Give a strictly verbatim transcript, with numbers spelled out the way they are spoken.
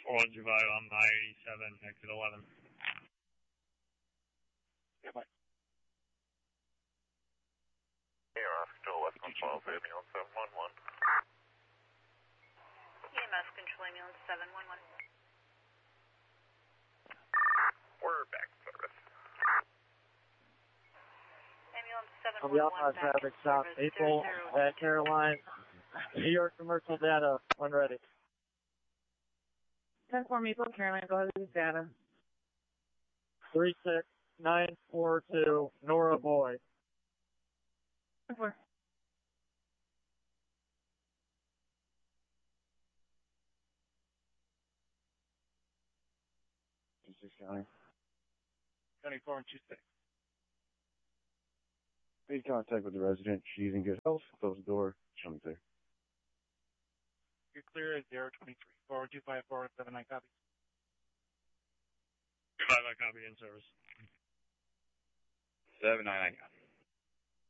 four one two five on my eighty-seven, exit eleven. Yeah, bye. Here, Control West one twelve, ambulance seven one one. E M S Control Ambulance seven one one. We're back in service. Ambulance seven I'll one be one. off on traffic stop, April at Caroline. New York commercial data, when ready. ten four Maple, Caroline, go ahead with the data. three six nine four two, Nora Boy. ten four. County. County four and two six. Made contact with the resident. She's in good health. Close the door. Show me there. You're clear at zero twenty-three. four one two five, four one seven nine, copy. two five, I copy in service. seven nine, I got it.